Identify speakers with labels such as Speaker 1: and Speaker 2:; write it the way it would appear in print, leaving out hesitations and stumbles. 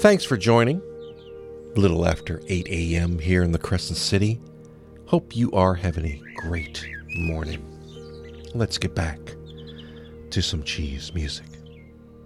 Speaker 1: Thanks for joining. A little after 8 a.m. here in the Crescent City. Hope you are having a great morning. Let's get back to some cheese music.